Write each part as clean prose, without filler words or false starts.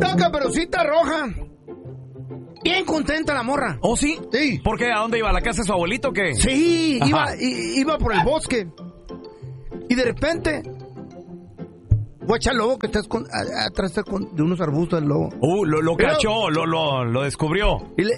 la Caperucita Roja. Bien contenta la morra. ¿Oh, sí? Sí. ¿Por qué? ¿A dónde iba? ¿A la casa de su abuelito o qué? Sí, iba por el bosque. Y de repente, guacha el lobo que está atrás de unos arbustos del lobo. Lo cachó, lo descubrió. Y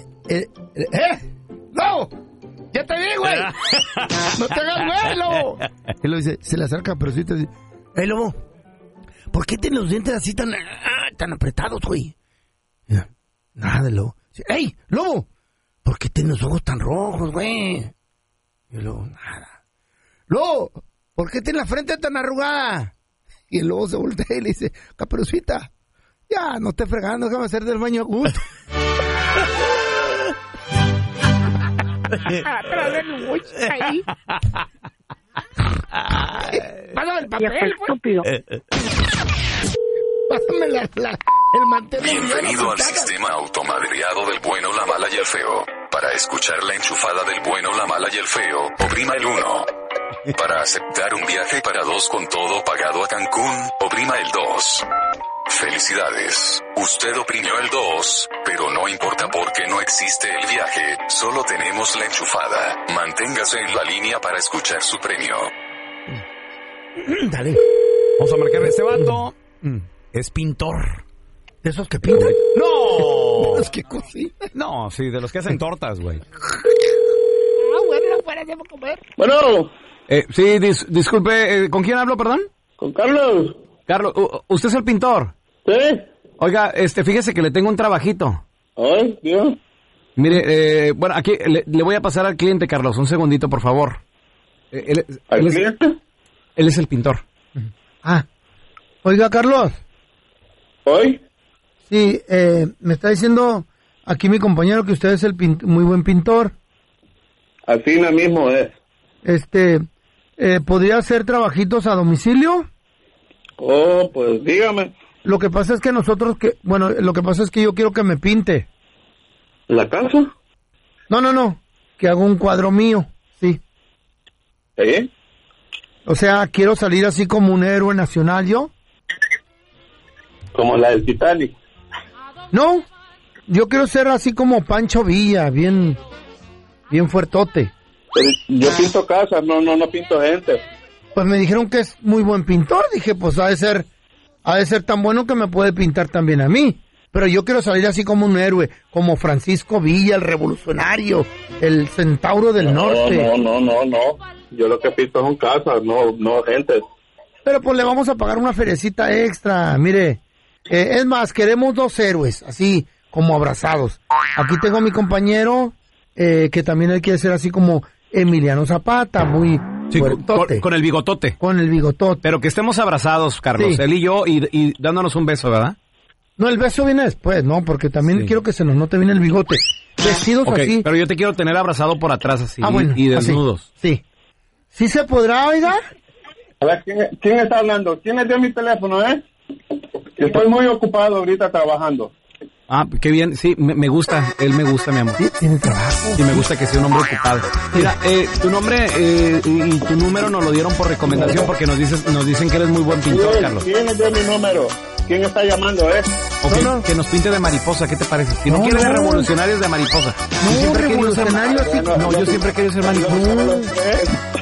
¡No! ¡Ya te vi, güey! ¡No te hagas güey, lobo! Y lo dice, se le acerca, pero sí te dice, ¡hey, lobo! ¿Por qué tienes los dientes así tan apretados, güey? Nada, lobo. ¡Ey, lobo! ¿Por qué tienes los ojos tan rojos, güey? Y el lobo, nada. ¡Lobo! ¿Por qué tienes la frente tan arrugada? Y el lobo se voltea y le dice, Caperucita, ya, no estés fregando, déjame hacer del baño a gusto. Atrás del güey, ahí. Pásame el papel, estúpido. Pásame el mantel. Bienvenido al sistema automadreado del bueno, la mala y el feo. Para escuchar la enchufada del bueno, la mala y el feo, oprima el 1. Para aceptar un viaje para 2 con todo pagado a Cancún, oprima el 2. Felicidades, usted oprimió el 2, pero no importa porque no existe el viaje, solo tenemos la enchufada. Manténgase en la línea para escuchar su premio. Dale. Vamos a marcar a este vato. Es pintor. ¿De esos que pintan? ¡No! ¿De los que cocinan? No, sí, de los que hacen tortas, güey. Bueno, no fuera de comer. Bueno. Sí, disculpe, ¿con quién hablo, perdón? Con Carlos. Carlos, ¿usted es el pintor? Sí. Oiga, fíjese que le tengo un trabajito. Ay, Dios. Mire, bueno, aquí le voy a pasar al cliente, Carlos, un segundito, por favor. ¿Al cliente? Él es el pintor. Oiga, Carlos. ¿Hoy? Sí, me está diciendo aquí mi compañero que usted es el muy buen pintor. Así mismo es. ¿Podría hacer trabajitos a domicilio? Oh, pues dígame. Lo que pasa es que lo que pasa es que yo quiero que me pinte. ¿La casa? No, que haga un cuadro mío, sí. ¿Eh? O sea, quiero salir así como un héroe nacional, ¿yo? Como la del Titanic. No, yo quiero ser así como Pancho Villa, bien fuertote. Pero yo pinto casas, no pinto gente. Pues me dijeron que es muy buen pintor, dije, pues ha de ser tan bueno que me puede pintar también a mí. Pero yo quiero salir así como un héroe, como Francisco Villa, el revolucionario, el centauro del norte. No. Yo lo que pinto son casas, no gente. Pero pues le vamos a pagar una feriecita extra, mire. Es más, queremos 2 héroes, así como abrazados. Aquí tengo a mi compañero, que también él quiere ser así como Emiliano Zapata, muy fuertote. Con el bigotote. Con el bigotote. Pero que estemos abrazados, Carlos, Sí. él y yo, y dándonos un beso, ¿verdad? No, el beso viene después, ¿no? Porque también quiero que se nos note bien el bigote. Vestidos así. Pero yo te quiero tener abrazado por atrás así, Bueno, y desnudos. así. Sí. ¿Sí se podrá, oiga? A ver, ¿quién está hablando? ¿Quién es de mi teléfono, Estoy muy ocupado ahorita trabajando. Ah, qué bien, sí, me gusta, él me gusta, mi amor. Sí, tiene trabajo. Y me gusta que sea un hombre ocupado. Mira, tu nombre y tu número nos lo dieron por recomendación porque nos dicen que eres muy buen pintor, Carlos. ¿Quién es de mi número? ¿Quién está llamando, Okay, que nos pinte de mariposa, ¿qué te parece? Si no quieres de revolucionarios de mariposa. No, revolucionario así. No, yo siempre he querido ser mariposa.